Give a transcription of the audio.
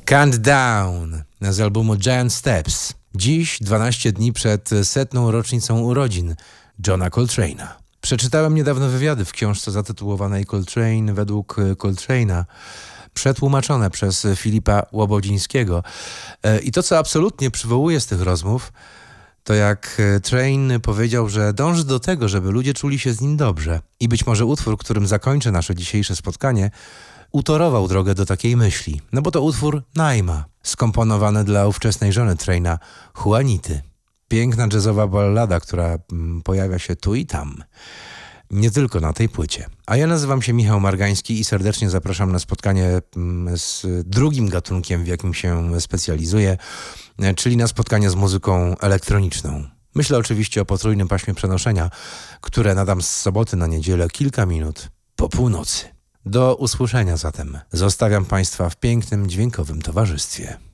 Countdown z albumu Giant Steps. Dziś 12 dni przed 100. rocznicą urodzin Johna Coltrane'a. Przeczytałem niedawno wywiady w książce zatytułowanej Coltrane według Coltrane'a, przetłumaczone przez Filipa Łobodzińskiego. I to, co absolutnie przywołuje z tych rozmów, to jak Train powiedział, że dąży do tego, żeby ludzie czuli się z nim dobrze. I być może utwór, którym zakończę nasze dzisiejsze spotkanie, utorował drogę do takiej myśli. No bo to utwór Naima, skomponowany dla ówczesnej żony Traina, Juanity. Piękna jazzowa ballada, która pojawia się tu i tam. Nie tylko na tej płycie. A ja nazywam się Michał Margański i serdecznie zapraszam na spotkanie z drugim gatunkiem, w jakim się specjalizuję, czyli na spotkanie z muzyką elektroniczną. Myślę oczywiście o potrójnym paśmie przenoszenia, które nadam z soboty na niedzielę kilka minut po północy. Do usłyszenia zatem. Zostawiam Państwa w pięknym, dźwiękowym towarzystwie.